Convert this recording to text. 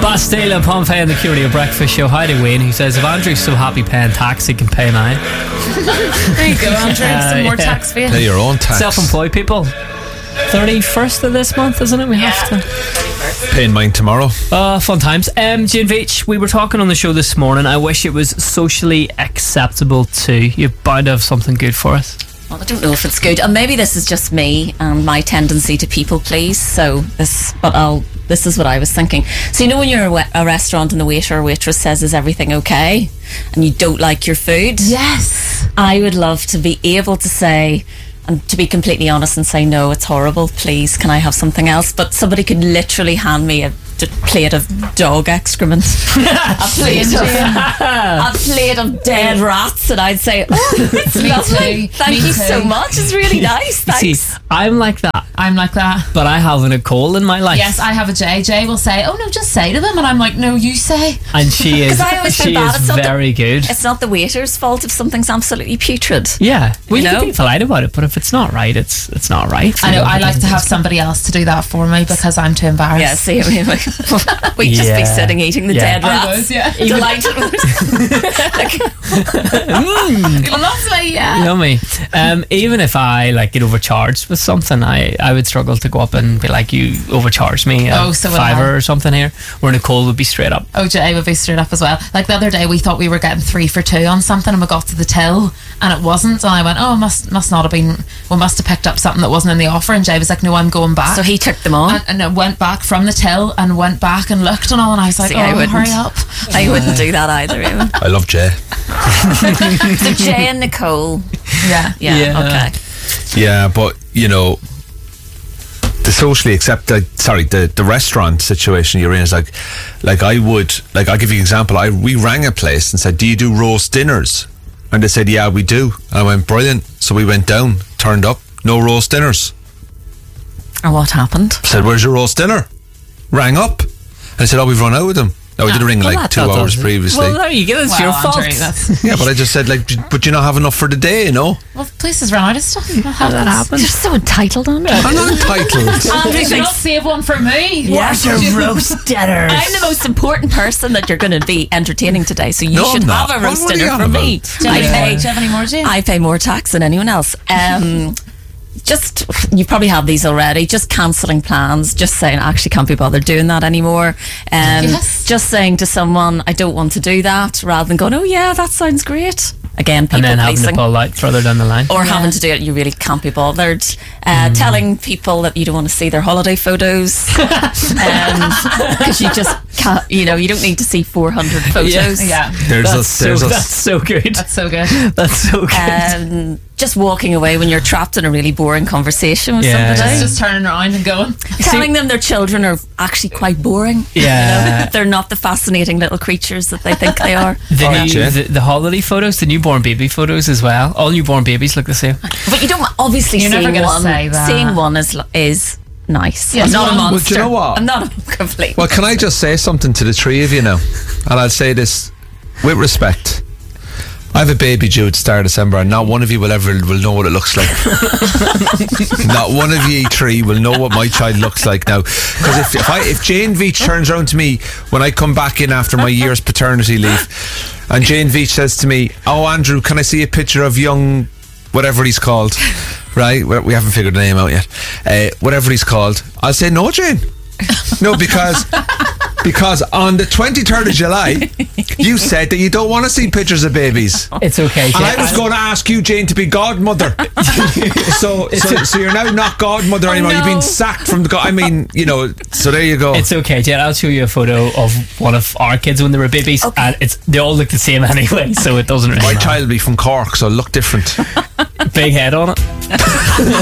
Bastille and Pompey and the Curio Breakfast Show. Hi to Wayne, who says, if Andrew's so happy paying tax, he can pay mine. There you go, Andrew. Some more tax for you. Pay your own tax. Self-employed people. 31st of this month, isn't it? We have to. Paying mine tomorrow. Fun times. Jane Veitch, we were talking on the show this morning. I wish it was socially acceptable too. You're bound to have something good for us. Well, I don't know if it's good, and maybe this is just me and my tendency to people please. This is what I was thinking. So when you're at a restaurant and the waiter or waitress says, "Is everything okay?" and you don't like your food, Yes. I would love to be able to say, and to be completely honest and say, "No, it's horrible. Please, can I have something else?" But somebody could literally hand me a plate of dog excrement, a plate of dead rats, and I'd say, "Oh, it's lovely. Thank you so much. It's really nice. Thanks." See, I'm like that, But I have a Nicole in my life. yes, I have a Jay. Jay will say, "Oh no, just say to them," and I'm like, "No, you say." And she is, 'Cause I always feel she bad. is It's not very good. It's not the waiter's fault if something's absolutely putrid. Yeah, well, you know? can be polite about it, but if it's not right, it's not right. I know. I like to have somebody else to do that for me because I'm too embarrassed. Yeah, see, I mean, we'd just be Yeah. sitting eating the Yeah. dead I rats. would, yeah. Delighted with Lovely, yeah. Yummy. Even if I get overcharged with something, I would struggle to go up and be like, you overcharged me So would $5 I. or something here, where Nicole would be straight up. Oh, Jay would be straight up as well. Like the other day, we thought we were getting 3 for 2 on something, and we got to the till, and it wasn't. And I went, "Oh, must not have been. We must have picked up something that wasn't in the offer." And Jay was like, "No, I'm going back." So he took them on. and I went back from the till and went back and looked and all, and I was like, See, "Oh, I wouldn't. hurry up!" I wouldn't do that either. Even. I love Jay. So Jay and Nicole. Yeah. Yeah. Okay. Yeah, but the socially accepted, the restaurant situation you're in is like I'll give you an example. We rang a place and said, "Do you do roast dinners?" And they said, "Yeah, we do." And I went, "Brilliant." So we went down, turned up, no roast dinners. And what happened? Said, "Where's your roast dinner?" Rang up and I said, "Oh, we've run out of them." No, we did ring Well, 2 hours previously. Well, there you go. It's your fault. Andrew, that's, Yeah, but I just said, but you not have enough for the day, well, places run out of stuff. How that happen? You're so entitled, Andrew. I'm not entitled. Andrew, you not save one for me. Yes, What? roast dinners. I'm the most important person that you're going to be entertaining today, so you No, should I'm have not. a roast What are you dinner on from me. about? Do you have any more, Jane? I pay more tax than anyone else. Just, you probably have these already, just cancelling plans, just saying, I actually can't be bothered doing that anymore. Yes. Just saying to someone, I don't want to do that, rather than going, oh yeah, that sounds great. Again, people And then having to pleasing. pull out further down the line. Or having to do it, you really can't be bothered. Telling people that you don't want to see their holiday photos. Because you just can't, you don't need to see 400 photos. Yeah. That's so good. That's so good. That's so good. Just walking away when you're trapped in a really boring conversation with Yeah. somebody. Just turning around and going. Telling them their children are actually quite boring. Yeah. They're not the fascinating little creatures that they think they are. The holiday photos, the newborn baby photos as well. All newborn babies look the same. But you don't obviously You're never seeing gonna one. say that. Seeing one is nice. Yes, I'm not a well, monster. do you know what? I'm not a complete. Well, can I just say something to the three of you now? And I'll say this with respect. I have a baby due at the start of December, and not one of you will know what it looks like. Not one of you three will know what my child looks like now. Because if Jane Veitch turns around to me when I come back in after my year's paternity leave, and Jane Veitch says to me, "Oh, Andrew, can I see a picture of young whatever he's called?" Right? We haven't figured the name out yet. Whatever he's called, I'll say, "No, Jane. No, because on the 23rd of July you said that you don't want to see pictures of babies." It's okay. And I was going to ask you, Jane, to be godmother. so you're now not godmother anymore. no. You've been sacked from the so there you go. It's okay, Jen. I'll show you a photo of one of our kids when they were babies, and they all look the same anyway, so it doesn't really My matter. child will be from Cork, so it'll look different. Big head on it.